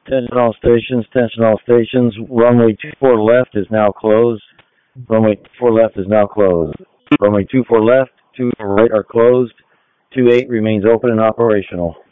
Attention all stations. Runway 24 left is now closed. Runway 24 left is now closed. Runway 24 left, 24 right are closed. 28 remains open and operational.